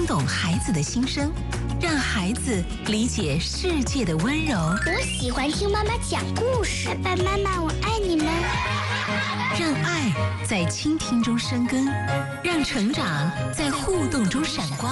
懂孩子的心声，让孩子理解世界的温柔。 我喜欢听妈妈讲故事。爸爸妈妈，我爱你们。 让爱在倾听中生根，让成长在互动中闪光。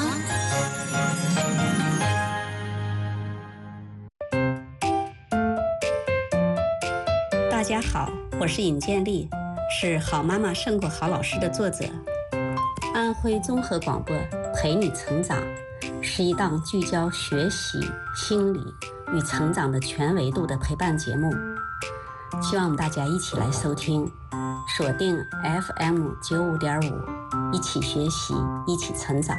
大家好，我是尹建莉，是《好妈妈胜过好老师》的作者。安徽综合广播陪你成长是一档聚焦学习、心理与成长的全维度的陪伴节目，希望我们大家一起来收听，锁定 FM95.5，一起学习，一起成长。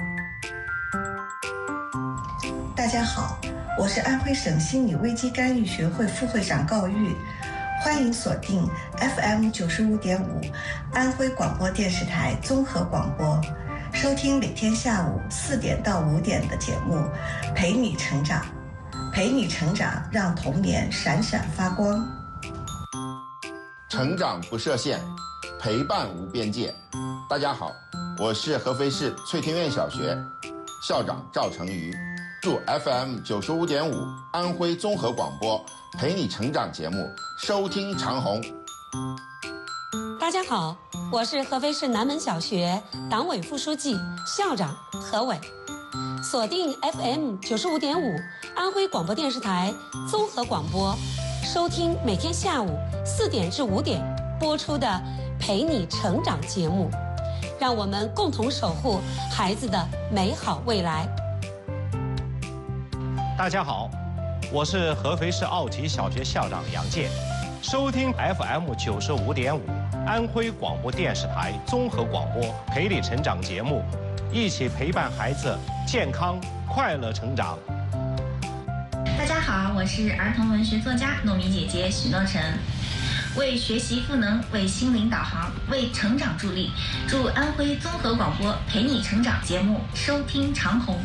大家好，我是安徽省心理危机干预学会副会长高玉，欢迎锁定 FM95.5 安徽广播电视台综合广播，收听每天下午4点到5点的节目，陪你成长，陪你成长，让童年闪闪发光。 成长不设限，陪伴无边界。大家好，我是合肥市翠田苑小学校长赵成瑜，祝 FM95.5 安徽综合广播陪你成长节目收听长虹。 大家好，我是合肥市南门小学党委副书记、校长何伟，锁定 FM95.5 安徽广播电视台综合广播，收听每天下午4点至5点播出的陪你成长节目，让我们共同守护孩子的美好未来。 大家好，我是合肥市奥体小学校长杨健，收听 FM95.5 安徽广播电视台综合广播陪你成长节目，一起陪伴孩子健康快乐成长。 大家好，我是儿童文学作家糯米姐姐许诺晨，为学习赋能，为心灵导航，为成长助力，祝安徽综合广播陪你成长节目收听长虹。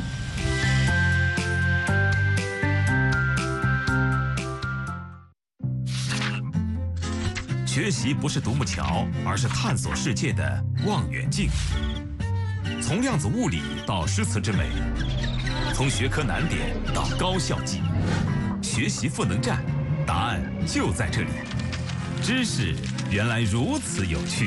学习不是独木桥，而是探索世界的望远镜。从量子物理到诗词之美，从学科难点到高效记忆，学习赋能站，答案就在这里。知识原来如此有趣。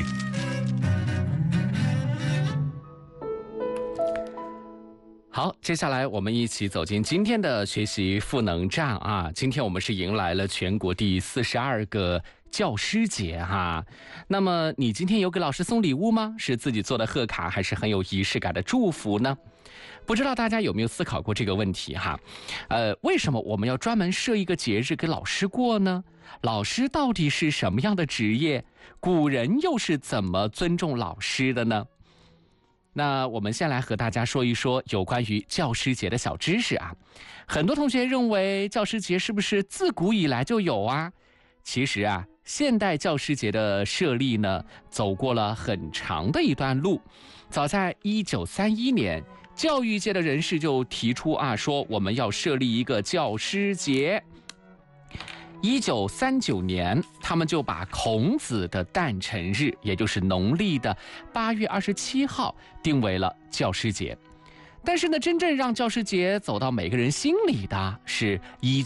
好，接下来我们一起走进今天的学习赋能站啊！今天我们是迎来了全国第42个教师节哈。那么你今天有给老师送礼物吗？是自己做的贺卡，还是很有仪式感的祝福呢？不知道大家有没有思考过这个问题哈？为什么我们要专门设一个节日给老师过呢？老师到底是什么样的职业？古人又是怎么尊重老师的呢？那我们先来和大家说一说有关于教师节的小知识啊。很多同学认为教师节是不是自古以来就有啊？其实啊，现代教师节的设立呢，走过了很长的一段路。早在1931年，教育界的人士就提出啊，说我们要设立一个教师节。1939年，他们就把孔子的诞辰日，也就是农历的8月27号，定为了教师节。但是呢，真正让教师节走到每个人心里的是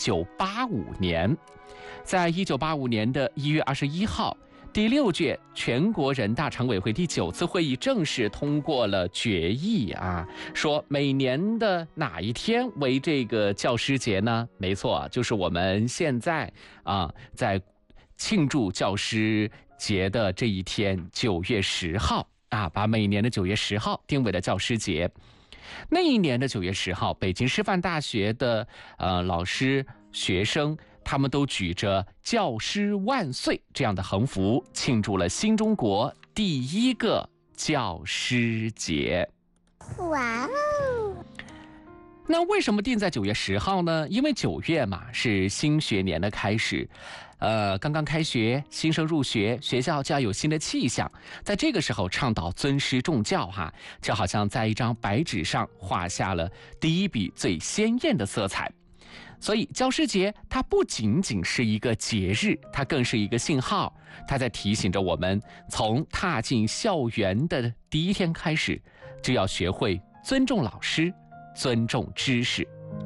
1985年。在1985年的1月21号，第6届全国人大常委会第9次会议正式通过了决议啊，说每年的哪一天为这个教师节呢？没错，就是我们现在在庆祝教师节的这一天，9月10号啊，把每年的9月10号定为了教师节。那一年的9月10号，北京师范大学的老师、学生，他们都举着“教师万岁”这样的横幅，庆祝了新中国第1个教师节。 哇哦！ 那为什么定在9月10号呢？因为9月嘛，是新学年的开始，刚刚开学，新生入学，学校就要有新的气象。在这个时候倡导尊师重教哈，就好像在一张白纸上画下了第一笔最鲜艳的色彩。所以教师节它不仅仅是一个节日，它更是一个信号，它在提醒着我们，从踏进校园的第一天开始，就要学会尊重老师， 尊重知识。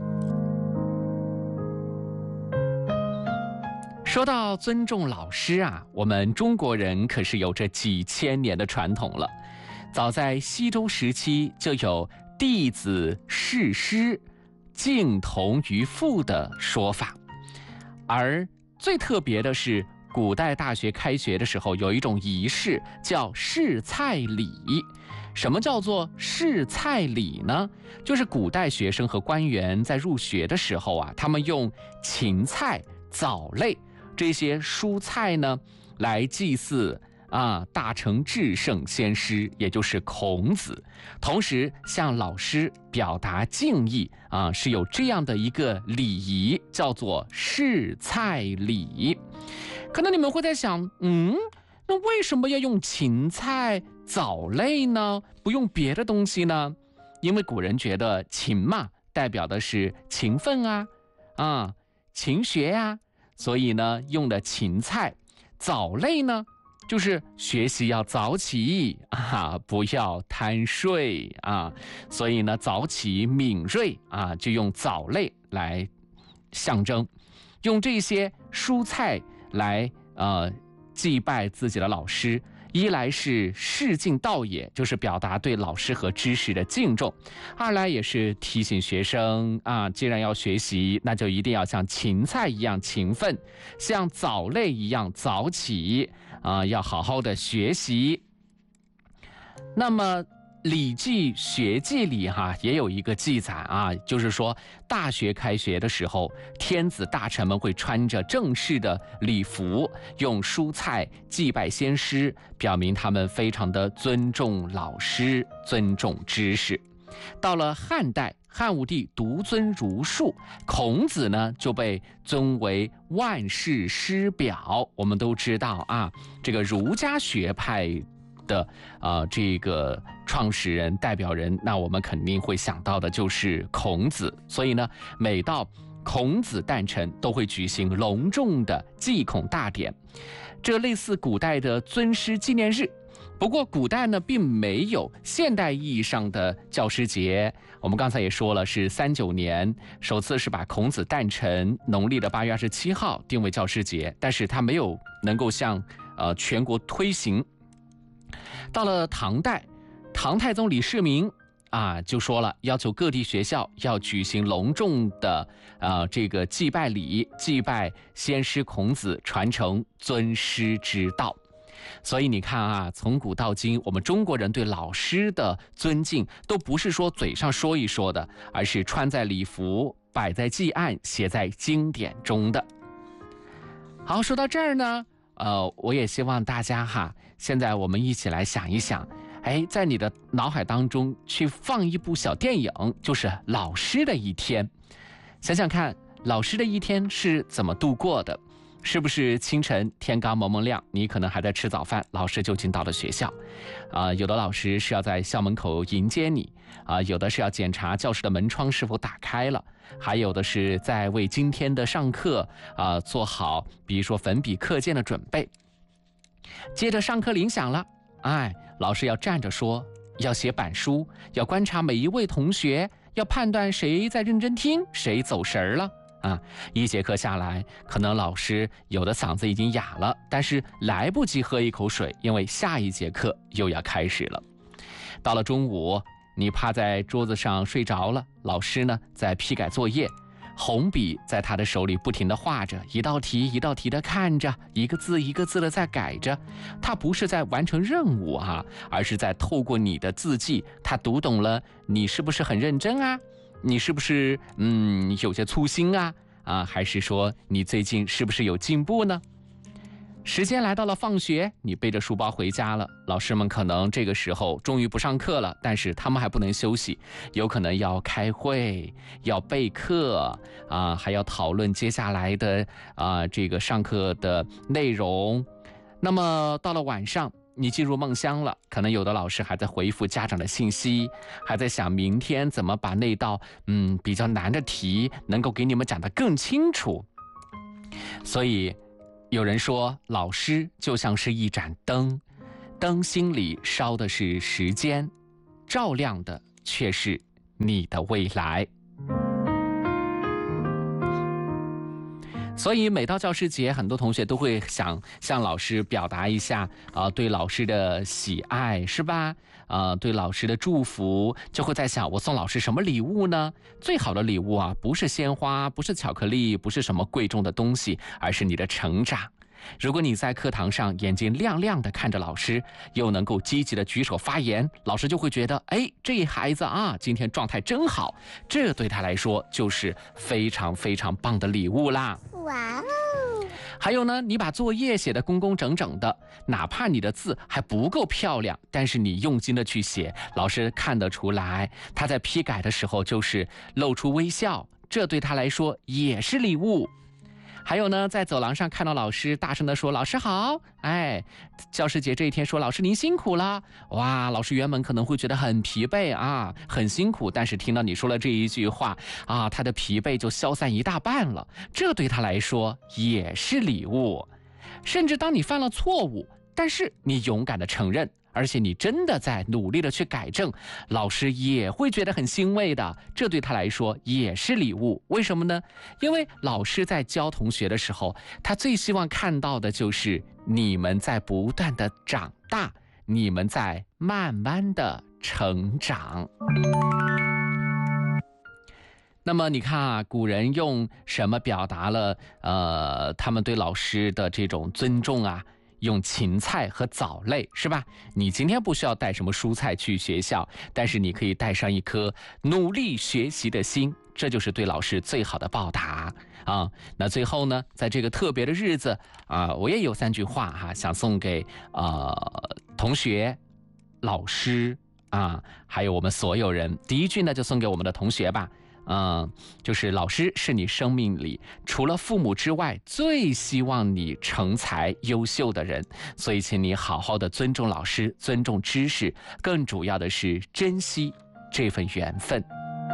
说到尊重老师啊，我们中国人可是有着几千年的传统了。早在西周时期就有弟子事师，敬同于父的说法。而最特别的是，古代大学开学的时候有一种仪式叫试菜礼。什么叫做试菜礼呢？就是古代学生和官员在入学的时候啊，他们用芹菜、藻类这些蔬菜呢来祭祀大成至圣先师，也就是孔子，同时向老师表达敬意是有这样的一个礼仪，叫做试菜礼。可能你们会在想，那为什么要用芹菜、藻类呢？不用别的东西呢？因为古人觉得勤嘛，代表的是勤奋勤学呀，所以呢用的芹菜。藻类呢，就是学习要早起不要贪睡所以呢早起敏锐就用藻类来象征，用这些蔬菜来祭拜自己的老师。一来是示敬道也，就是表达对老师和知识的敬重；二来也是提醒学生既然要学习，那就一定要像芹菜一样勤奋，像藻类一样早起要好好的学习。那么《礼记·学记》里也有一个记载就是说大学开学的时候，天子大臣们会穿着正式的礼服，用蔬菜祭拜先师，表明他们非常的尊重老师，尊重知识。到了汉代，汉武帝独尊儒术，孔子呢就被尊为万世师表。我们都知道这个儒家学派的这个创始人、代表人，那我们肯定会想到的就是孔子。所以呢，每到孔子诞辰都会举行隆重的祭孔大典，这类似古代的尊师纪念日。不过古代呢并没有现代意义上的教师节，我们刚才也说了，是39年首次是把孔子诞辰农历的8月27号定为教师节，但是它没有能够向全国推行。到了唐代，唐太宗李世民就说了，要求各地学校要举行隆重的这个祭拜礼，祭拜先师孔子，传承尊师之道。所以你看从古到今，我们中国人对老师的尊敬都不是说嘴上说一说的，而是穿在礼服，摆在祭案，写在经典中的。好，说到这儿呢我也希望大家现在我们一起来想一想，在你的脑海当中去放一部小电影，就是老师的一天。想想看，老师的一天是怎么度过的？是不是清晨天刚蒙蒙亮，你可能还在吃早饭，老师就已经到了学校有的老师是要在校门口迎接你有的是要检查教室的门窗是否打开了，还有的是在为今天的上课做好比如说粉笔课件的准备。接着上课铃响了，老师要站着说，要写板书，要观察每一位同学，要判断谁在认真听，谁走神了一节课下来，可能老师有的嗓子已经哑了，但是来不及喝一口水，因为下一节课又要开始了。到了中午，你趴在桌子上睡着了，老师呢在批改作业，红笔在他的手里不停地画着，一道题一道题的看着，一个字一个字的在改着。他不是在完成任务而是在透过你的字迹，他读懂了你是不是很认真你是不是有些粗心还是说你最近是不是有进步呢？时间来到了放学，你背着书包回家了，老师们可能这个时候终于不上课了，但是他们还不能休息，有可能要开会，要备课还要讨论接下来的这个上课的内容。那么到了晚上，你进入梦乡了，可能有的老师还在回复家长的信息，还在想明天怎么把那道比较难的题能够给你们讲得更清楚。所以有人说，老师就像是一盏灯，灯心里烧的是时间，照亮的却是你的未来。所以每到教师节，很多同学都会想向老师表达一下对老师的喜爱，是吧？对老师的祝福，就会在想我送老师什么礼物呢？最好的礼物啊，不是鲜花，不是巧克力，不是什么贵重的东西，而是你的成长。如果你在课堂上眼睛亮亮的看着老师，又能够积极的举手发言，老师就会觉得，哎，这孩子啊，今天状态真好，这对他来说就是非常非常棒的礼物啦。 哇哦！ 还有呢，你把作业写得工工整整的，哪怕你的字还不够漂亮，但是你用心的去写，老师看得出来，他在批改的时候就是露出微笑，这对他来说也是礼物。还有呢，在走廊上看到老师大声地说老师好，哎，教师节这一天说老师您辛苦了，哇，老师原本可能会觉得很疲惫啊，很辛苦，但是听到你说了这一句话啊，他的疲惫就消散一大半了，这对他来说也是礼物。甚至当你犯了错误，但是你勇敢地承认，而且你真的在努力的去改正，老师也会觉得很欣慰的，这对他来说也是礼物。为什么呢？因为老师在教同学的时候，他最希望看到的就是你们在不断的长大，你们在慢慢的成长。那么你看啊，古人用什么表达了他们对老师的这种尊重啊？用芹菜和藻类，是吧？你今天不需要带什么蔬菜去学校，但是你可以带上一颗努力学习的心，这就是对老师最好的报答啊。那最后呢，在这个特别的日子啊，我也有3句话哈，想送给同学、老师啊，还有我们所有人。第一句呢，就送给我们的同学吧。就是老师是你生命里除了父母之外最希望你成才优秀的人，所以请你好好的尊重老师，尊重知识，更主要的是珍惜这份缘分。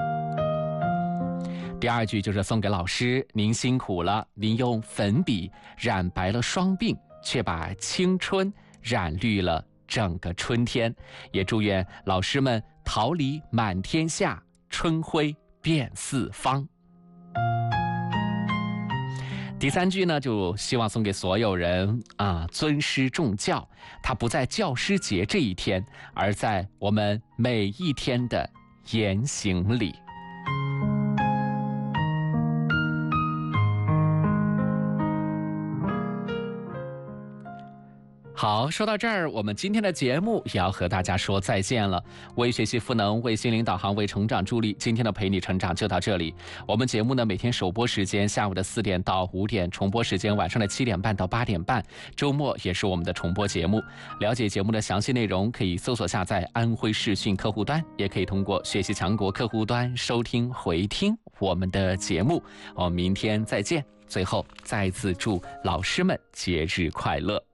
第2句就是送给老师，您辛苦了，您用粉笔染白了双鬓，却把青春染绿了整个春天，也祝愿老师们桃李满天下，春晖遍四方。第3句呢，就希望送给所有人啊，尊师重教，它不在教师节这一天，而在我们每一天的言行里。好，说到这儿，我们今天的节目也要和大家说再见了。为学习赋能，为心灵导航，为成长助力，今天的陪你成长就到这里。我们节目呢，每天首播时间下午的4点到5点，重播时间晚上的7点半到8点半，周末也是我们的重播节目。了解节目的详细内容，可以搜索下载安徽视讯客户端，也可以通过学习强国客户端收听回听我们的节目。我们明天再见。最后再次祝老师们节日快乐。